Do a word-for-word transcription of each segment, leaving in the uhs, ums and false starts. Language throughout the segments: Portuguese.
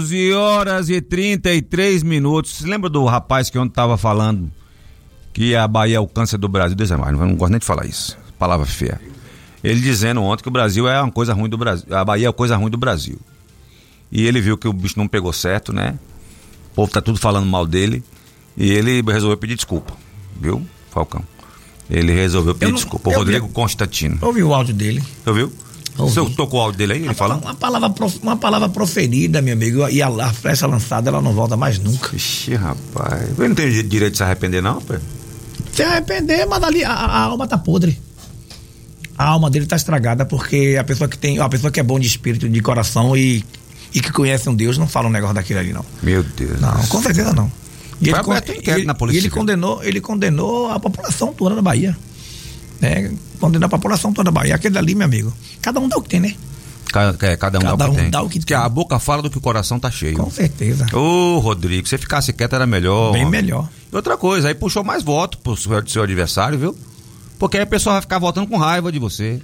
doze horas e trinta e três minutos. Você lembra do rapaz que ontem estava falando que a Bahia é o câncer do Brasil? Deus é mais, não gosto nem de falar isso. Palavra feia. Ele dizendo ontem que o Brasil é uma coisa ruim do Brasil. A Bahia é a coisa ruim do Brasil. E ele viu que o bicho não pegou certo, né? O povo tá tudo falando mal dele. E ele resolveu pedir desculpa. Viu, Falcão? Ele resolveu pedir não, desculpa. O Rodrigo vi, Constantino. Ouviu o áudio dele? Ouviu? Você tocou o áudio dele aí, ele falando? Uma palavra, uma palavra proferida, meu amigo, e a, a flecha lançada, ela não volta mais nunca. Ixi, rapaz. Ele não tem direito de se arrepender, não, pai? Se arrepender, mas ali a, a alma tá podre. A alma dele tá estragada, porque a pessoa que tem, a pessoa que é bom de espírito, de coração e, e que conhece um Deus, não fala um negócio daquele ali, não. Meu Deus. Não, com certeza não. E ele, con ele, na polícia e ele condenou, ele condenou a população toda da Bahia. Né? Condenou a população toda da Bahia. Aquele ali, meu amigo, cada um dá o que tem, né? Cada, é, cada um, cada dá, o um que tem. dá o que Porque tem. a boca fala do que o coração tá cheio. Com certeza. Ô, oh, Rodrigo, se você ficasse quieto era melhor. Bem melhor. E outra coisa, aí puxou mais voto pro seu, seu adversário, viu? Porque aí a pessoa vai ficar votando com raiva de você.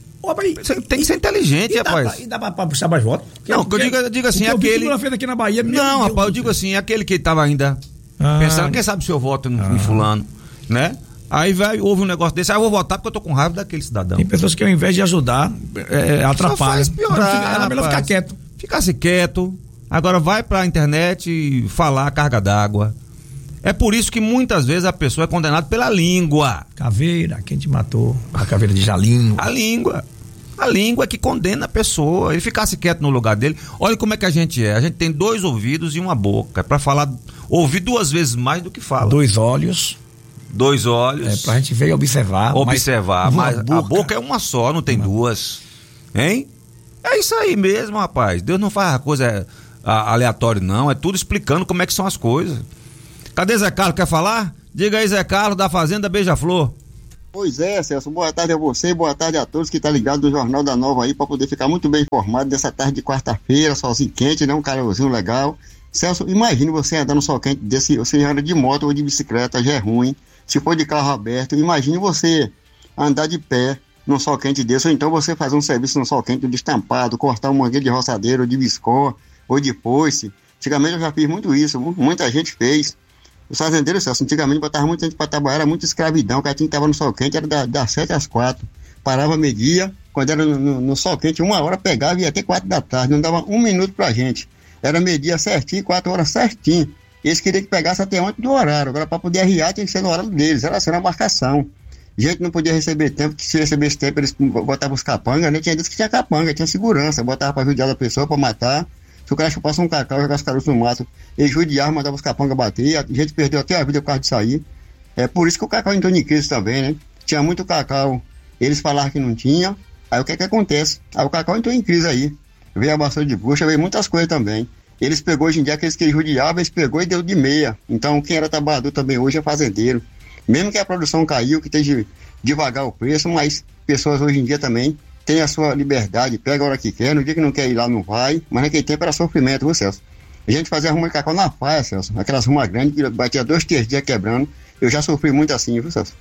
Você tem que ser inteligente, e rapaz. Dá pra, e dá pra, pra puxar mais votos? Não, que eu digo, eu digo assim, aquele... fez aqui na Bahia, não, rapaz, Deus eu digo assim, aquele que tava ainda ah, pensando, quem sabe se eu voto em, ah. em fulano, né? Aí vai, houve um negócio desse, aí eu vou votar porque eu tô com raiva daquele cidadão. Tem pessoas que ao invés de ajudar, é, atrapalham. Piorar, era melhor ficar quieto. Ficasse quieto, agora vai pra internet e falar carga d'água. É por isso que muitas vezes a pessoa é condenada pela língua. Caveira, quem te matou? A caveira de Jalingo. A língua. A língua é que condena a pessoa. Ele ficasse quieto no lugar dele. Olha como é que a gente é. A gente tem dois ouvidos e uma boca. É pra falar, ouvir duas vezes mais do que fala. Dois olhos. Dois olhos. É pra gente ver e observar. Observar. Mas, mas boca. a boca é uma só, não tem uma. duas. Hein? É isso aí mesmo, rapaz. Deus não faz coisa aleatória, não. É tudo explicando como é que são as coisas. Cadê Zé Carlos? Quer falar? Diga aí, Zé Carlos, da Fazenda Beija-Flor. Pois é, Celso, boa tarde a você e boa tarde a todos que estão tá ligados no Jornal da Nova aí, para poder ficar muito bem informado dessa tarde de quarta-feira, solzinho quente, né, um calorzinho legal. Celso, imagine você andando no sol quente desse, você anda de moto ou de bicicleta, já é ruim. Se for de carro aberto, imagine você andar de pé num sol quente desse, ou então você fazer um serviço no sol quente de estampado, cortar um mangueiro de roçadeiro, ou de biscó, ou de foice. Antigamente eu já fiz muito isso, muita gente fez. Os fazendeiros, Celso, antigamente botavam muita gente para trabalhar, era muita escravidão, o cara tinha que estar no sol quente, era das da sete às quatro. Parava, media, quando era no, no, no sol quente, uma hora pegava e ia até quatro da tarde, não dava um minuto pra gente. Era media certinho, quatro horas certinho. Eles queriam que pegasse até antes do horário, agora para poder arriar tinha que ser no horário deles, era assim, na marcação. Gente não podia receber tempo, que se recebesse tempo eles botavam os capangas, né? Tinha dias que tinha capanga, tinha segurança, botava pra judiar da pessoa, pra matar. Se o cara chupasse um cacau, jogasse caroço no mato, ele judiava, mandava os capangas bater, a gente perdeu até a vida por causa de sair. É por isso que o cacau entrou em crise também, né? Tinha muito cacau, eles falaram que não tinha, aí o que é que acontece? Aí o cacau entrou em crise aí, veio a bastante de bucha, veio muitas coisas também. Eles pegou hoje em dia, aqueles que eles judiavam, eles pegou e deu de meia. Então quem era trabalhador também hoje é fazendeiro. Mesmo que a produção caiu, que esteja devagar o preço, mas pessoas hoje em dia também tem a sua liberdade, pega a hora que quer, no dia que não quer ir lá não vai, mas naquele tempo era sofrimento, viu, Celso? A gente fazia ruma de cacau na faia, Celso, aquelas rumas grandes que batia dois, três dias quebrando, eu já sofri muito assim, viu, Celso?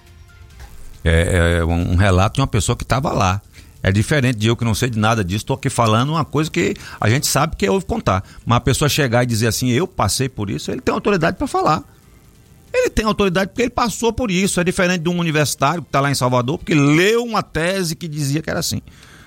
É, é um relato de uma pessoa que estava lá, é diferente de eu que não sei de nada disso, estou aqui falando uma coisa que a gente sabe que ouve contar, mas a pessoa chegar e dizer assim, eu passei por isso, ele tem autoridade para falar. Ele tem autoridade porque ele passou por isso. É diferente de um universitário que está lá em Salvador, porque leu uma tese que dizia que era assim.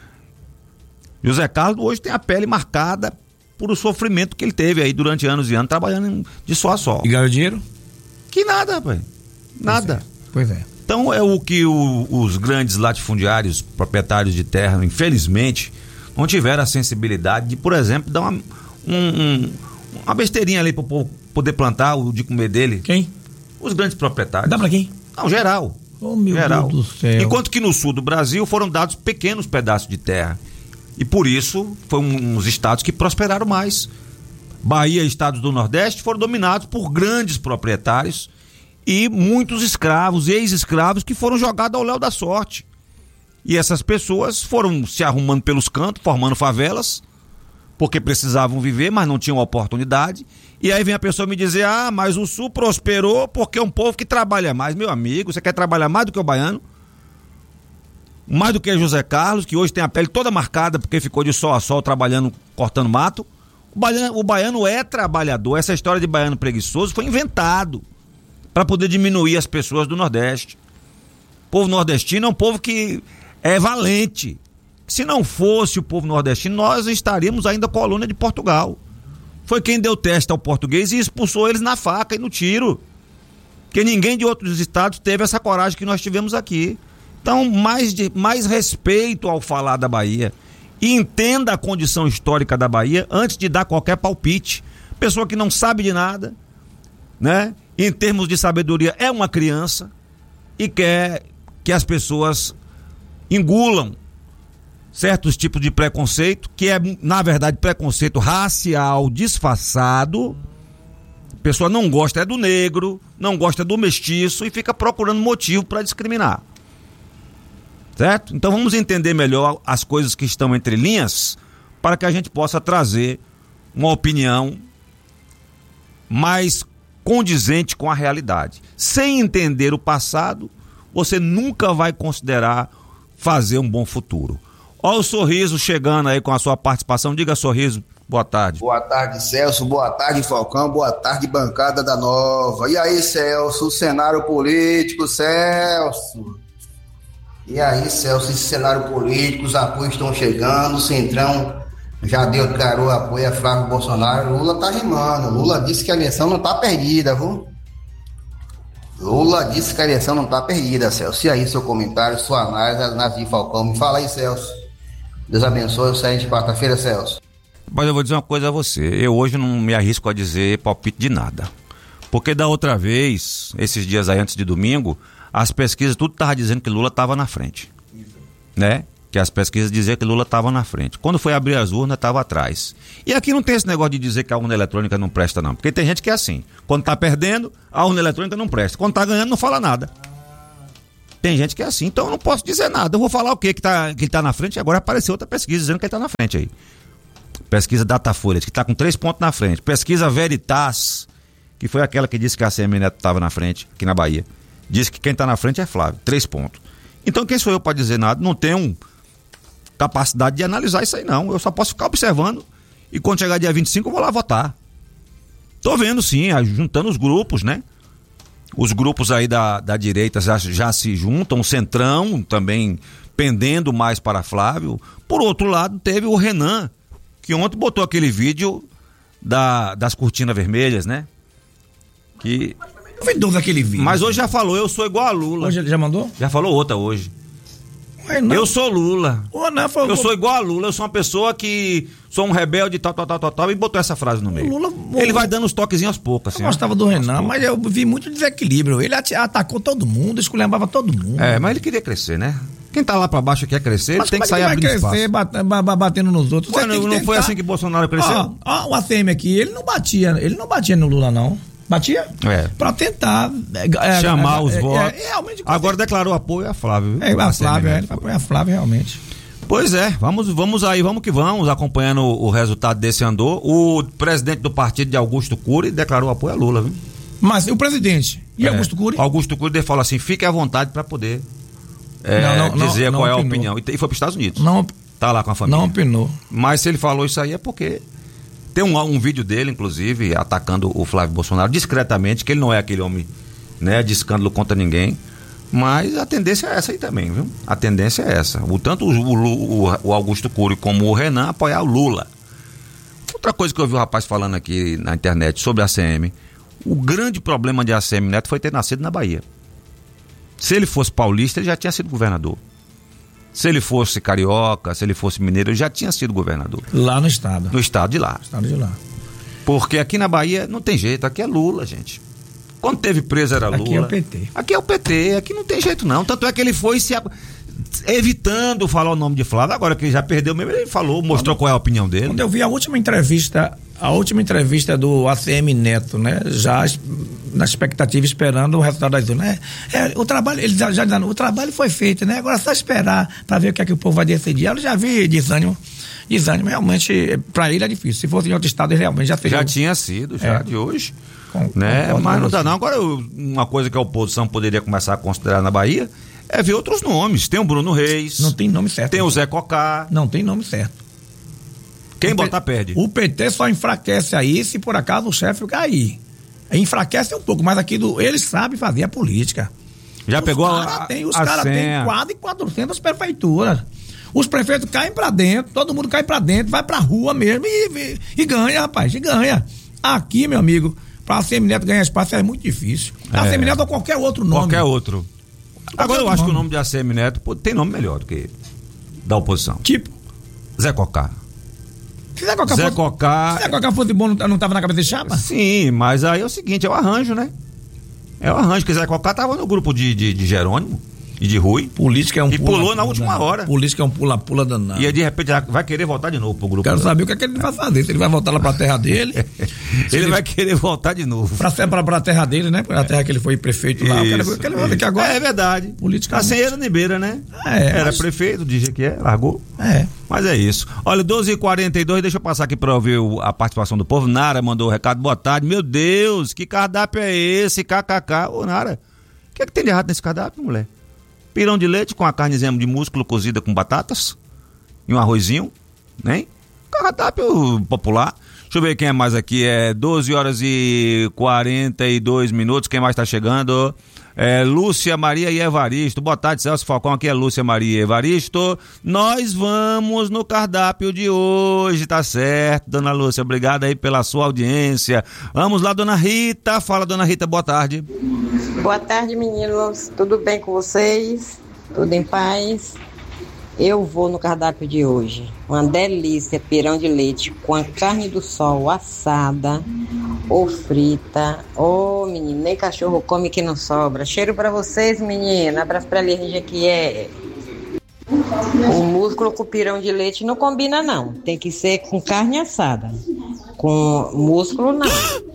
José Carlos hoje tem a pele marcada por o sofrimento que ele teve aí durante anos e anos, trabalhando de sol a sol. E ganhou dinheiro? Que nada, rapaz. Nada. Pois é. Pois é. Então é o que o, os grandes latifundiários, proprietários de terra, infelizmente, não tiveram a sensibilidade de, por exemplo, dar uma, um, um, uma besteirinha ali para o povo poder plantar o de comer dele. Quem? Os grandes proprietários. Dá pra quem? Não, geral. Oh, meu geral. Deus do céu. Enquanto que no sul do Brasil foram dados pequenos pedaços de terra. E por isso, foram uns estados que prosperaram mais. Bahia e estados do Nordeste foram dominados por grandes proprietários e muitos escravos, ex-escravos, que foram jogados ao léu da sorte. E essas pessoas foram se arrumando pelos cantos, formando favelas, porque precisavam viver, mas não tinham oportunidade. E aí vem a pessoa me dizer, ah, mas o Sul prosperou porque é um povo que trabalha mais. Meu amigo, você quer trabalhar mais do que o baiano? Mais do que José Carlos, que hoje tem a pele toda marcada porque ficou de sol a sol trabalhando, cortando mato? O baiano, o baiano é trabalhador. Essa história de baiano preguiçoso foi inventado para poder diminuir as pessoas do Nordeste. O povo nordestino é um povo que é valente. Se não fosse o povo nordestino, nós estaríamos ainda colônia de Portugal. Foi quem deu teste ao português e expulsou eles na faca e no tiro. Porque ninguém de outros estados teve essa coragem que nós tivemos aqui. Então, mais, de, mais respeito ao falar da Bahia. E entenda a condição histórica da Bahia antes de dar qualquer palpite. Pessoa que não sabe de nada, né? Em termos de sabedoria, é uma criança e quer que as pessoas engulam certos tipos de preconceito, que é, na verdade, preconceito racial disfarçado. A pessoa não gosta é do negro, não gosta do mestiço e fica procurando motivo para discriminar. Certo? Então vamos entender melhor as coisas que estão entre linhas para que a gente possa trazer uma opinião mais condizente com a realidade. Sem entender o passado, você nunca vai considerar fazer um bom futuro. Olha o Sorriso chegando aí com a sua participação. Diga, Sorriso, boa tarde. Boa tarde, Celso. Boa tarde, Falcão. Boa tarde, bancada da Nova. E aí, Celso, o cenário político, Celso. E aí, Celso, esse cenário político, os apoios estão chegando, o Centrão já deu, declarou apoio a Flávio Bolsonaro. Lula tá rimando. Lula disse que a eleição não tá perdida, viu? Lula disse que a eleição não tá perdida, Celso. E aí, seu comentário, sua análise, Nazi Falcão. Me fala aí, Celso. Deus abençoe o sair de quarta-feira, Celso. Mas eu vou dizer uma coisa a você. Eu hoje não me arrisco a dizer palpite de nada. Porque da outra vez, esses dias aí antes de domingo, as pesquisas, tudo estava dizendo que Lula estava na frente. Né? Que as pesquisas diziam que Lula estava na frente. Quando foi abrir as urnas, estava atrás. E aqui não tem esse negócio de dizer que a urna eletrônica não presta, não. Porque tem gente que é assim. Quando está perdendo, a urna eletrônica não presta. Quando está ganhando, não fala nada. Tem gente que é assim. Então eu não posso dizer nada. Eu vou falar o quê? Que, tá, que ele está na frente. Agora apareceu outra pesquisa dizendo que ele está na frente aí. Pesquisa Datafolha, que está com três pontos na frente. Pesquisa Veritas, que foi aquela que disse que a A C M Neto estava na frente, aqui na Bahia. Diz que quem está na frente é Flávio. Três pontos. Então quem sou eu para dizer nada? Não tenho capacidade de analisar isso aí, não. Eu só posso ficar observando e quando chegar dia vinte e cinco eu vou lá votar. Tô vendo sim, juntando os grupos, né? Os grupos aí da, da direita já, já se juntam, o Centrão também pendendo mais para Flávio. Por outro lado, teve o Renan, que ontem botou aquele vídeo da, das cortinas vermelhas, né? Que... Duvidoso aquele vídeo. Mas hoje já falou, eu sou igual a Lula. Hoje ele já mandou? Já falou outra hoje. Não. Eu sou Lula. Oh, não, foi... Eu sou igual a Lula, eu sou uma pessoa que sou um rebelde, tal, tal, tal, tal, tal, e botou essa frase no meio. Lula... Ele vai dando os toquezinhos aos poucos. Assim, eu gostava do Renan, mas eu vi muito desequilíbrio. Ele atacou todo mundo, esculhambava todo mundo. É, mas ele queria crescer, né? Quem tá lá pra baixo quer crescer, mas ele tem que sair vai abrindo crescer, espaço. Bat, batendo nos outros. Ué, não, não foi assim que Bolsonaro cresceu? Ó, ó, o A C M aqui, ele não batia, ele não batia no Lula, não. Batia? É. Pra tentar é, chamar é, os é, votos. É, realmente, agora declarou apoio a Flávio. É, a Flávio, é, ele vai apoiar a Flávio, realmente. Pois é, vamos, vamos aí, vamos que vamos, acompanhando o, o resultado desse andor. O presidente do partido de Augusto Cury declarou apoio a Lula, viu? Mas o presidente e é. Augusto Cury? Augusto Cury falou assim, fique à vontade para poder é, não, não, dizer não, qual não é a opinião. E foi para os Estados Unidos. Não, tá lá com a família. Não opinou. Mas se ele falou isso aí é porque tem um, um vídeo dele, inclusive, atacando o Flávio Bolsonaro discretamente, que ele não é aquele homem, né, de escândalo contra ninguém. Mas a tendência é essa aí também, viu? A tendência é essa. O, tanto o, o, o Augusto Cury como o Renan apoiar o Lula. Outra coisa que eu vi o rapaz falando aqui na internet sobre a A C M, o grande problema de A C M Neto foi ter nascido na Bahia. Se ele fosse paulista, ele já tinha sido governador. Se ele fosse carioca, se ele fosse mineiro, ele já tinha sido governador. Lá no estado. No estado de lá. No estado de lá. Porque aqui na Bahia não tem jeito, aqui é Lula, gente. Quando teve preso era Lula. Aqui é o P T. Aqui é o P T, aqui não tem jeito não. Tanto é que ele foi se evitando falar o nome de Flávio. Agora que ele já perdeu mesmo, ele falou, mostrou quando, qual é a opinião dele. Quando eu vi a última entrevista, a última entrevista do A C M Neto, né? Já na expectativa, esperando o resultado das urnas. É, é, o trabalho, ele já, já o trabalho foi feito, né? Agora é só esperar para ver o que é que o povo vai decidir. Eu já vi desânimo. Desânimo, realmente, para ele é difícil. Se fosse em outro estado, ele realmente já fez. Já tinha sido, já é. de hoje. Com, né? com Mas não dá não. Agora, uma coisa que a oposição poderia começar a considerar na Bahia é ver outros nomes. Tem o Bruno Reis. Não tem nome certo. Tem o Zé Cocá. Não tem nome certo. Quem botar perde. O P T só enfraquece aí se por acaso o chefe cair. Enfraquece um pouco, mas aqui do, eles sabem fazer a política. Já os pegou cara a, tem, Os a caras têm quase quatrocentas prefeituras. Os prefeitos caem pra dentro, todo mundo cai pra dentro, vai pra rua mesmo e, e, e ganha, rapaz, e ganha. Aqui, meu amigo, pra A C M Neto ganhar espaço é muito difícil. É. A C M Neto ou qualquer outro nome. Qualquer outro. Qualquer Agora eu outro acho nome. que o nome de A C M Neto pô, tem nome melhor do que da oposição. Tipo? Zé Cocá. Se Zé Cocá Zé fosse, Cocá. se Zé Cocá fosse bom, não, não tava na cabeça de chapa? Sim, mas aí é o seguinte, é o arranjo, né? É o arranjo, que Zé Cocá tava no grupo de, de, de Jerônimo e de Rui. Política é um E pula, pulou na pula, última danado. hora. Política é um pula-pula danado. E aí, de repente, vai querer voltar de novo pro grupo. Quero saber o que, é que ele vai fazer. Se ele vai voltar lá pra terra dele. ele, ele vai querer voltar de novo. Pra, pra, pra terra dele, né? Pra terra que ele foi prefeito lá. Isso, Eu quero, eu quero ver que agora. É, é verdade. Política. Tá sem era nem beira, né? É, Era mas... prefeito, dizia que é, largou. É. Mas é isso. Olha, doze e quarenta e dois, deixa eu passar aqui pra ouvir a participação do povo. Nara mandou o recado, boa tarde. Meu Deus, que cardápio é esse? K K K. Ô, Nara, o que é que tem de errado nesse cardápio, mulher? Pirão de leite com a carnezinha de músculo cozida com batatas e um arrozinho, né? Cardápio popular. Deixa eu ver quem é mais aqui. É doze horas e quarenta e dois minutos. Quem mais tá chegando? É Lúcia Maria e Evaristo. Boa tarde, Celso Falcão. Aqui é Lúcia Maria e Evaristo. Nós vamos no cardápio de hoje, tá certo, dona Lúcia? Obrigado aí pela sua audiência. Vamos lá, dona Rita. Fala, dona Rita, boa tarde. Boa tarde, meninos. Tudo bem com vocês? Tudo em paz? Eu vou no cardápio de hoje. Uma delícia, pirão de leite com a carne do sol assada ou frita. Ô, oh, menino, nem cachorro come que não sobra. Cheiro pra vocês, menina. Abraço pra Lirinha que é. O músculo com pirão de leite não combina, não. Tem que ser com carne assada. Com músculo, não.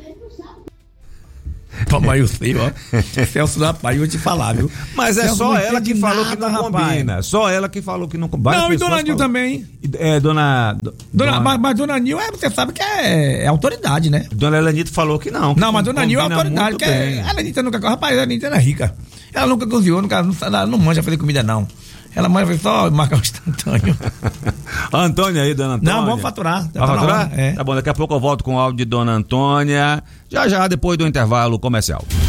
Papai, eu sei, ó. Celso da Pai, eu vou te falar, viu? Mas é Celso só ela que falou nada, que não rapaz. combina. Só ela que falou que não combina. Não, e dona Nil também. É, dona... do- Dona, Mas, mas dona Nil, é, você sabe que é, é autoridade, né? Dona Elenita falou que não. que Não, mas dona Nil é combina autoridade. muito Que é, bem. a Lenita nunca... Rapaz, a Lenita era rica. Ela nunca cozinhou, nunca, não, ela não manja fazer comida, não. Ela manja só marcar o instantâneo. Antônia aí, dona Antônia. Não, vamos faturar. Vai Tá na faturar? hora, é. Tá bom, daqui a pouco eu volto com o áudio de dona Antônia. Já já, depois do intervalo comercial.